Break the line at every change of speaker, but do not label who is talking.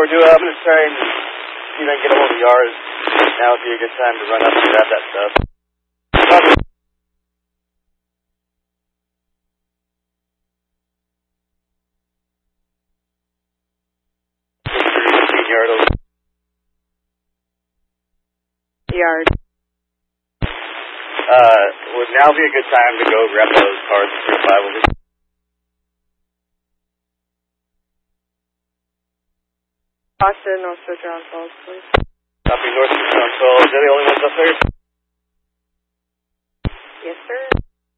4-2, I'm going to try and see if I can get a hold of Yars. Now would be a good time to run up and grab that stuff. Probably.
Yard.
Would now be a good time to go grab those cars in 305.
Austin, also John Falls, please.
Copy, north of John Falls. Are they the only ones up there?
Yes, sir.